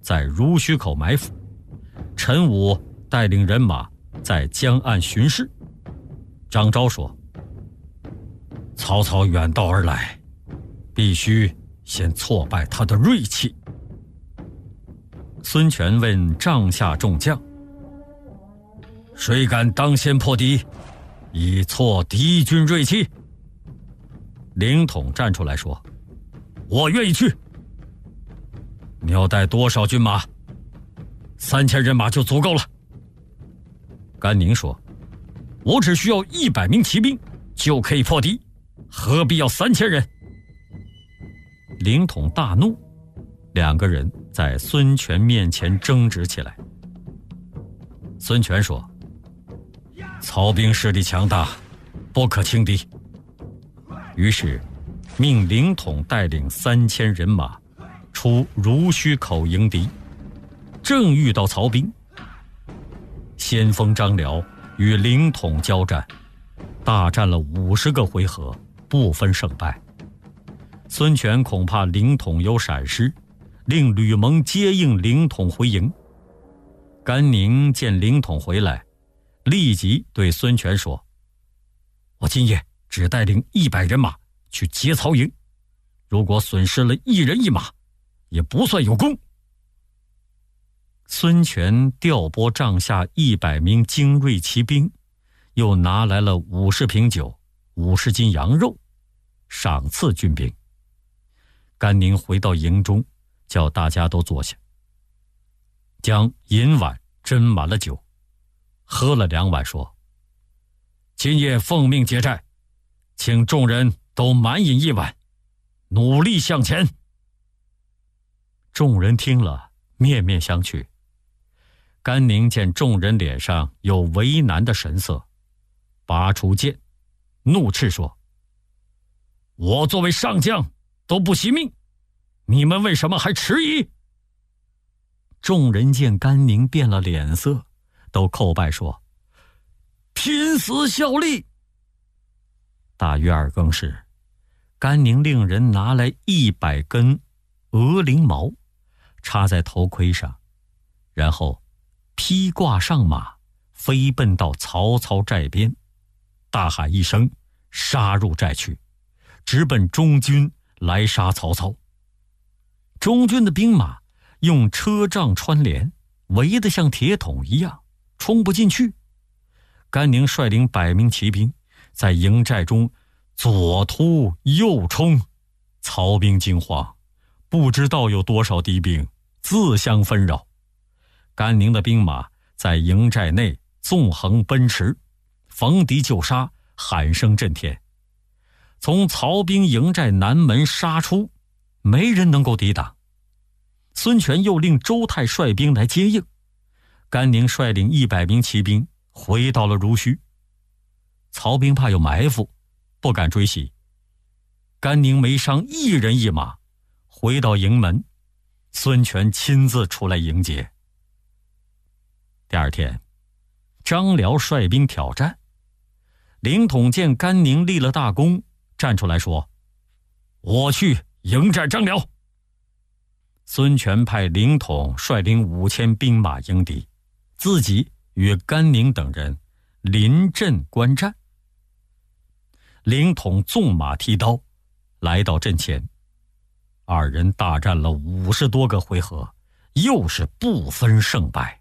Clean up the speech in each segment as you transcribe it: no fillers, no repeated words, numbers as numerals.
在濡须口埋伏，陈武带领人马在江岸巡视。张昭说：曹操远道而来，必须先挫败他的锐气。孙权问帐下众将：谁敢当先破敌，以挫敌军锐气？凌统站出来说：我愿意去。你要带多少军马？3000人马就足够了。甘宁说：我只需要100名骑兵就可以破敌，何必要3000人？凌统大怒，两个人在孙权面前争执起来。孙权说：曹兵势力强大，不可轻敌。于是命凌统带领3000人马出濡须口迎敌，正遇到曹兵。先锋张辽与凌统交战，大战了50个回合，不分胜败。孙权恐怕凌统有闪失，令吕蒙接应凌统回营。甘宁见凌统回来，立即对孙权说：我今夜只带领100人马去劫曹营，如果损失了1人1马，也不算有功。孙权调拨帐下100名精锐骑兵，又拿来了50瓶酒、50斤羊肉，赏赐军兵。甘宁回到营中，叫大家都坐下，将银碗斟满了酒，喝了2碗，说：今夜奉命劫寨，请众人都满饮1碗，努力向前。众人听了，面面相觑。甘宁见众人脸上有为难的神色，拔出剑，怒斥说：我作为上将都不惜命，你们为什么还迟疑？众人见甘宁变了脸色，都叩拜说：拼死效力。大约2更时，甘宁令人拿来100根鹅翎毛，插在头盔上，然后披挂上马，飞奔到曹操寨边，大喊一声，杀入寨去，直奔中军来杀曹操。中军的兵马用车仗穿连，围得像铁桶一样，冲不进去。甘宁率领100名骑兵在营寨中左突右冲，曹兵惊慌，不知道有多少敌兵自相纷扰。甘宁的兵马在营寨内纵横奔驰，逢敌就杀，喊声震天。从曹兵营寨南门杀出，没人能够抵挡。孙权又令周泰率兵来接应，甘宁率领100名骑兵回到了濡须。曹兵怕有埋伏，不敢追袭。甘宁没伤1人1马，回到营门，孙权亲自出来迎接。第2天，张辽率兵挑战。凌统见甘宁立了大功，站出来说：我去迎战张辽。孙权派凌统率领5000兵马迎敌，自己与甘宁等人临阵观战。凌统纵马提刀来到阵前，2人大战了50多个回合，又是不分胜败。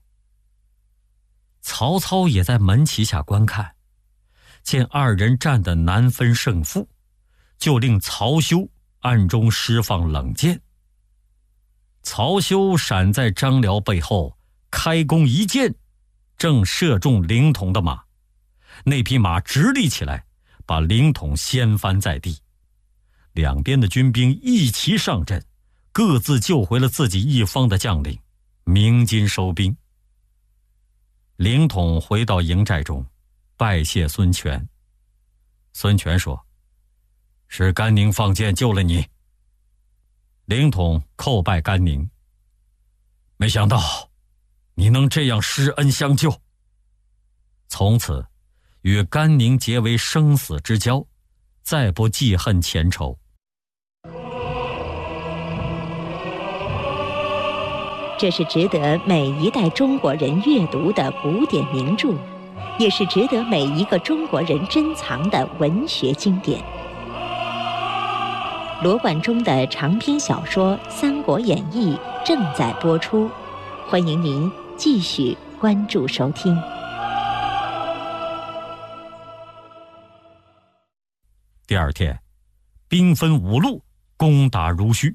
曹操也在门旗下观看，见2人战得难分胜负，就令曹休暗中释放冷箭。曹休闪在张辽背后，开弓一箭，正射中凌统的马。那匹马直立起来，把凌统掀翻在地。两边的军兵一齐上阵，各自救回了自己一方的将领，鸣金收兵。凌统回到营寨中，拜谢孙权。孙权说：是甘宁放箭救了你。凌统叩拜甘宁，没想到你能这样施恩相救。从此与甘宁结为生死之交，再不记恨前仇。 这是值得每一代中国人阅读的古典名著，也是值得每一个中国人珍藏的文学经典。罗贯中的长篇小说《三国演义》正在播出，欢迎您继续关注收听。 第二天，兵分5路攻打濡须。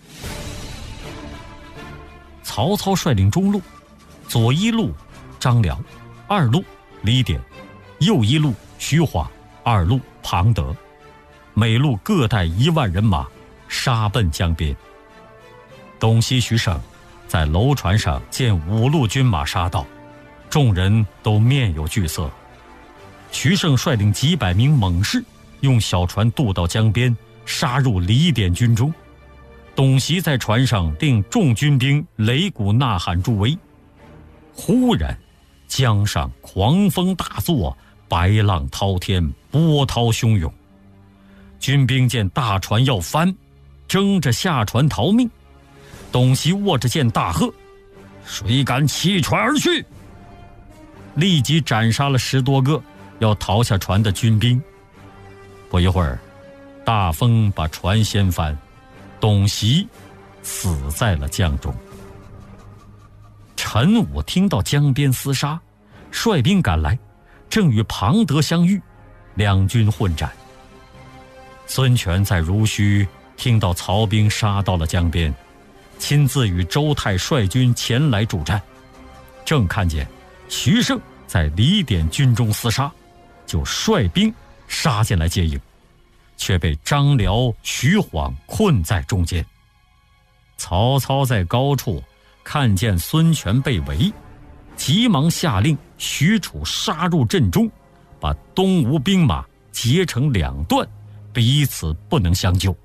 曹操率领中路，左一路张辽，二路李典，右一路徐晃，二路庞德，每路各带1万人马，杀奔江边。东西徐盛在楼船上见5路军马杀到，众人都面有惧色。徐盛率领几百名猛士，用小船渡到江边，杀入李典军中。董袭在船上令众军兵擂鼓呐喊助威。忽然江上狂风大作，白浪滔天，波涛汹涌。军兵见大船要翻，争着下船逃命。董袭握着剑大喝：谁敢弃船而去？立即斩杀了10多个要逃下船的军兵。不一会儿，大风把船掀翻，董袭死在了江中。陈武听到江边厮杀，率兵赶来，正与庞德相遇，两军混战。孙权在濡须听到曹兵杀到了江边，亲自与周泰率军前来助战。正看见徐盛在李典军中厮杀，就率兵杀进来接应，却被张辽、徐晃困在中间。曹操在高处看见孙权被围，急忙下令许褚杀入阵中，把东吴兵马截成2段，彼此不能相救。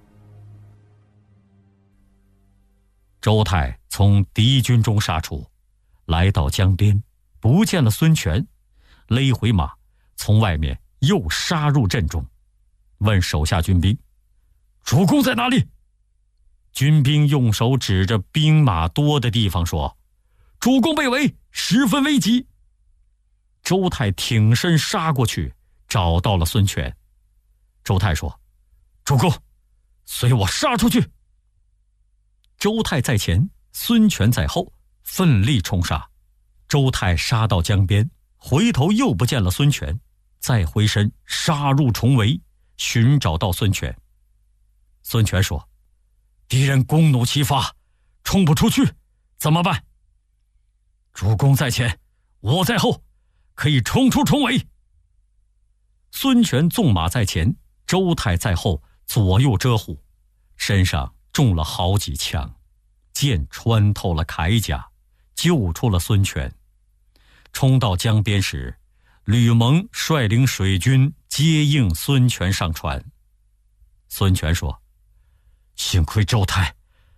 周泰从敌军中杀出，来到江边，不见了孙权，勒回马，从外面又杀入阵中，问手下军兵：主公在哪里？军兵用手指着兵马多的地方说：主公被围，十分危急。周泰挺身杀过去，找到了孙权。周泰说：主公，随我杀出去。周泰在前，孙权在后，奋力冲杀。周泰杀到江边，回头又不见了孙权，再回身杀入重围，寻找到孙权。孙权说：敌人弓弩齐发，冲不出去，怎么办？主公在前，我在后，可以冲出重围。孙权纵马在前，周泰在后，左右遮护，身上中了好几枪，剑穿透了铠甲，救出了孙权。冲到江边时，吕蒙率领水军接应孙权上船。孙权说：幸亏周泰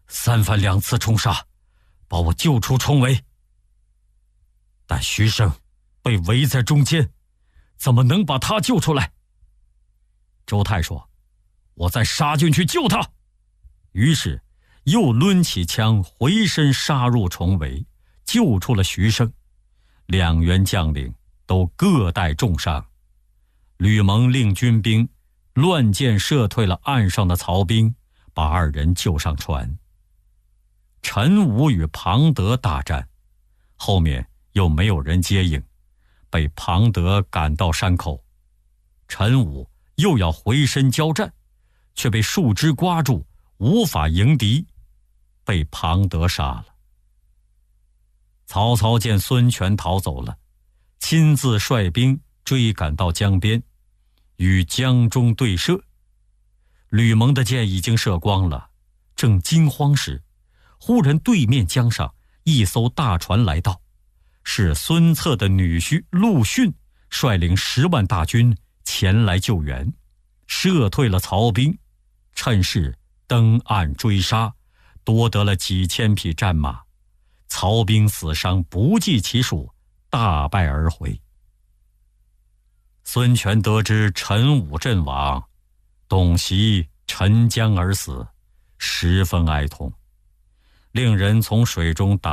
3番2次冲杀，把我救出重围。但徐盛被围在中间，怎么能把他救出来？周泰说：我再杀进去救他。于是又抡起枪回身杀入重围，救出了徐盛。2员将领都各带重伤。吕蒙令军兵乱箭射退了岸上的曹兵，把2人救上船。陈武与庞德大战，后面又没有人接应，被庞德赶到山口。陈武又要回身交战，却被树枝刮住，无法迎敌，被庞德杀了。曹操见孙权逃走了，亲自率兵追赶到江边，与江中对射。吕蒙的箭已经射光了，正惊慌时，忽然对面江上一艘大船来到，是孙策的女婿陆逊率领10万大军前来救援，射退了曹兵，趁势登岸追杀，夺得了几千匹战马，曹兵死伤不计其数，大败而回。孙权得知陈武阵亡，董袭沉江而死，十分哀痛，令人从水中打